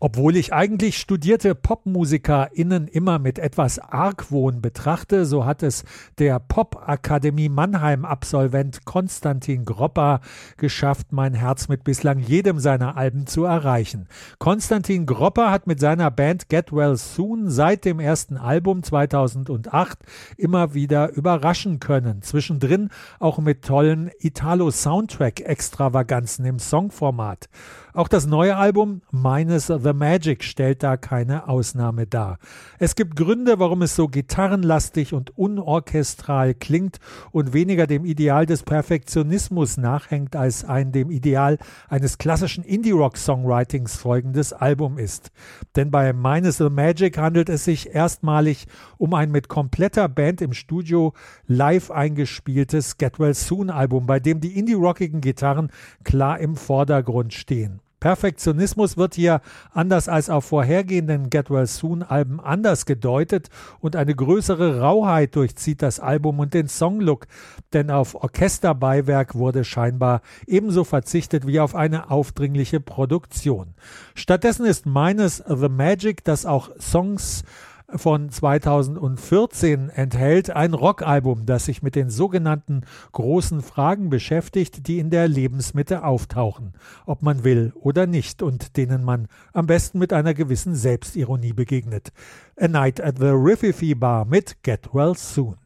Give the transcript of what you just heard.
Obwohl ich eigentlich studierte PopmusikerInnen immer mit etwas Argwohn betrachte, so hat es der Popakademie Mannheim-Absolvent Konstantin Gropper geschafft, mein Herz mit bislang jedem seiner Alben zu erreichen. Konstantin Gropper hat mit seiner Band Get Well Soon seit dem ersten Album 2008 immer wieder überraschen können. Zwischendrin auch mit tollen Italo-Soundtrack-Extravaganzen im Songformat. Auch das neue Album Minus the Magic stellt da keine Ausnahme dar. Es gibt Gründe, warum es so gitarrenlastig und unorchestral klingt und weniger dem Ideal des Perfektionismus nachhängt, als dem Ideal eines klassischen Indie-Rock-Songwritings folgendes Album ist. Denn bei Minus the Magic handelt es sich erstmalig um ein mit kompletter Band im Studio live eingespieltes Get Well Soon Album, bei dem die indie-rockigen Gitarren klar im Vordergrund stehen. Perfektionismus wird hier, anders als auf vorhergehenden Get Well Soon Alben, anders gedeutet und eine größere Rauheit durchzieht das Album und den Songlook, denn auf Orchesterbeiwerk wurde scheinbar ebenso verzichtet wie auf eine aufdringliche Produktion. Stattdessen ist Minus the Magic, das auch Songs von 2014 enthält, ein Rockalbum, das sich mit den sogenannten großen Fragen beschäftigt, die in der Lebensmitte auftauchen, ob man will oder nicht, und denen man am besten mit einer gewissen Selbstironie begegnet. A Night at the Rififi Bar mit Get Well Soon.